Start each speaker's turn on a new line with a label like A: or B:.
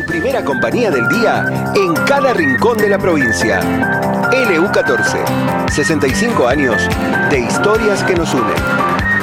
A: tu primera compañía del día en cada rincón de la provincia. LU14, 65 años de historias que nos unen.